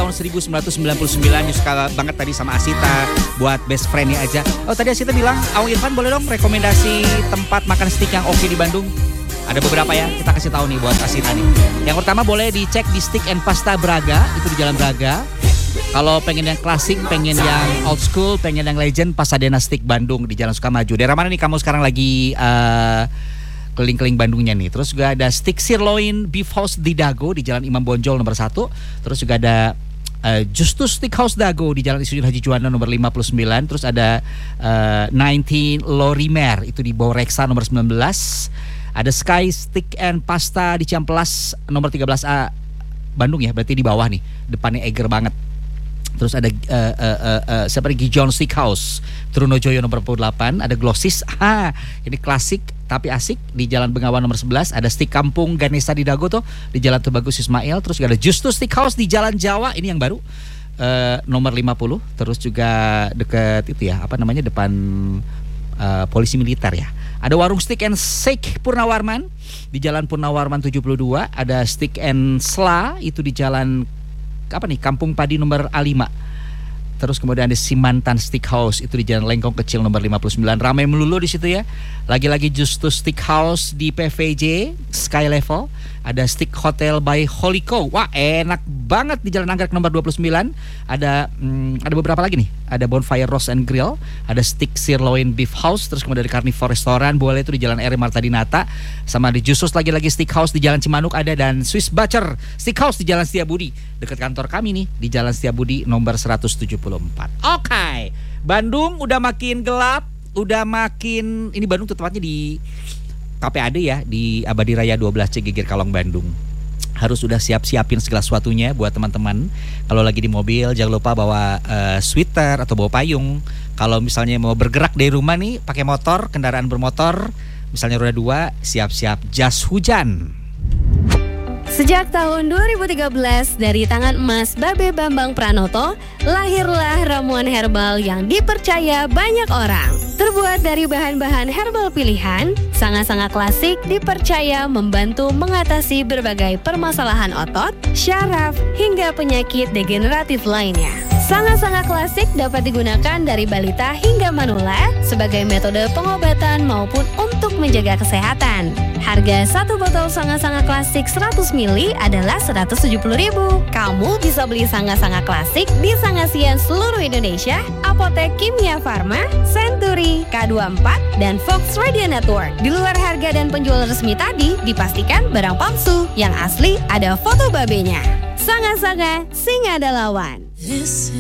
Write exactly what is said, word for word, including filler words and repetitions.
tahun seribu sembilan ratus sembilan puluh sembilan. Yang suka banget tadi sama Asita, buat best friend-nya aja. Oh tadi Asita bilang, Awang Irfan boleh dong rekomendasi tempat makan steak yang oke di Bandung. Ada beberapa ya, kita kasih tahu nih buat Asita nih. Yang pertama boleh dicek di Steak and Pasta Braga, itu di Jalan Braga. Kalau pengen yang klasik, pengen yang old school, pengen yang legend, Pasadena Steak Bandung di Jalan Sukamaju. Daerah mana nih kamu sekarang lagi uh, keliling-keliling Bandungnya nih? Terus juga ada Steak Sirloin Beef House di Dago di Jalan Imam Bonjol nomor satu. Terus juga ada uh, Justus Steakhouse Dago di Jalan Isudin Haji Juanda nomor lima puluh sembilan. Terus ada uh, sembilan belas Lorimer itu di Bawah Reksa nomor sembilan belas. Ada Sky Steak and Pasta di Ciamplas nomor tiga belas A Bandung ya, berarti di bawah nih, depannya Eger banget. Terus ada uh, uh, uh, uh, siapa lagi, John Steakhouse Trunojoyo nomor empat puluh delapan. Ada Glossis, ah ini klasik tapi asik di Jalan Bengawan nomor sebelas. Ada Steak Kampung Ganesa di Dago tuh di Jalan Tubagus Ismail. Terus juga ada Justus Steakhouse di Jalan Jawa, ini yang baru uh, nomor lima puluh. Terus juga deket itu ya, apa namanya, depan uh, polisi militer ya. Ada warung Steak and Shake Purnawarman di Jalan Purnawarman tujuh puluh dua. Ada Steak and Sla itu di Jalan apa nih, Kampung Padi nomor A lima. Terus kemudian ada Simantan Steakhouse itu di Jalan Lengkong Kecil nomor lima puluh sembilan. Ramai melulu di situ ya. Lagi-lagi Justus Steakhouse di P V J Sky Level. Ada Steak Hotel by Holiko. Wah, enak banget di Jalan Anggrek nomor dua puluh sembilan. Ada hmm, ada beberapa lagi nih. Ada Bonfire Roast and Grill, ada Steak Sirloin Beef House, terus kemudian ada Carnivore Restaurant, boleh itu di Jalan R Marta Dinata. Sama di Justus lagi-lagi Steakhouse di Jalan Cimanuk ada, dan Swiss Butcher Steakhouse di Jalan Setiabudi. Dekat kantor kami nih di Jalan Setiabudi nomor seratus tujuh puluh empat. Oke. Okay. Bandung udah makin gelap, udah makin ini Bandung tuh tempatnya di K P A D ya, di Abadi Raya dua belas Cigigir Kalong Bandung. Harus udah siap-siapin segala sesuatunya buat teman-teman. Kalau lagi di mobil jangan lupa bawa uh, sweater atau bawa payung. Kalau misalnya mau bergerak dari rumah nih pakai motor, kendaraan bermotor, misalnya roda dua, siap-siap jas hujan. Sejak tahun dua ribu tiga belas dari tangan emas Babe Bambang Pranoto, lahirlah ramuan herbal yang dipercaya banyak orang. Terbuat dari bahan-bahan herbal pilihan, sangat-sangat klasik, dipercaya membantu mengatasi berbagai permasalahan otot, syaraf, hingga penyakit degeneratif lainnya. Sangat-sangat klasik dapat digunakan dari balita hingga manula sebagai metode pengobatan maupun untuk menjaga kesehatan. Harga satu botol sangat-sangat klasik seratus mililiter adalah seratus tujuh puluh ribu rupiah. Kamu bisa beli sangat-sangat klasik di Sangasian seluruh Indonesia, Apotek Kimia Farma, Century, K dua puluh empat, dan Fox Radio Network. Di luar harga dan penjual resmi tadi, dipastikan barang palsu. Yang asli ada foto babenya. Sangat-sangat sing ada lawan.